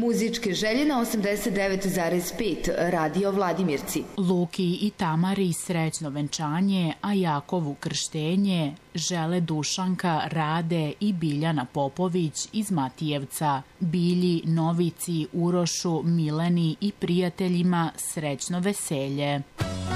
Muzičke želje na 89,5 Radio Vladimirci. Luki i Tamari srećno venčanje, a Jakovu krštenje žele Dušanka, Rade i Biljana Popović iz Matijevca. Bilji, Novici, Urošu, Mileni i prijateljima srećno veselje.